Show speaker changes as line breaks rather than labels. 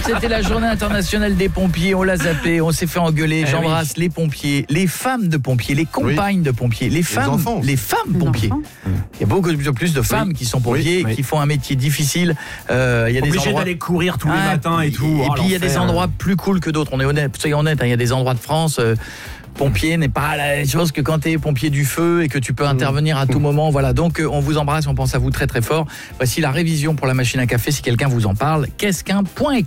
c'était la journée internationale des pompiers. On l'a zappé, on s'est fait engueuler. J'embrasse les pompiers, les femmes de pompiers, les compagnes de pompiers, les femmes pompiers. Il y a beaucoup plus de femmes qui sont pompiers, qui font un métier difficile. Il y a des
obligés
endroits
d'aller courir tous les matins et tout.
Et puis il y a des endroits plus cool que d'autres. On est honnête, soyons honnêtes. Il y a des endroits de France. Pompier n'est pas la même chose que quand tu es pompier du feu et que tu peux intervenir à tout moment. Voilà, donc on vous embrasse, on pense à vous très très fort. Voici la révision pour la machine à café si quelqu'un vous en parle. Qu'est-ce qu'un point